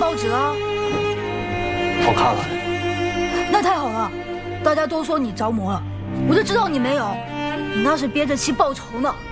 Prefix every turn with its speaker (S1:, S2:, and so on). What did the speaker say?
S1: 报纸了？
S2: 我看了。
S1: 那太好了，大家都说你着魔了，我就知道你没有，你那是憋着气报仇呢。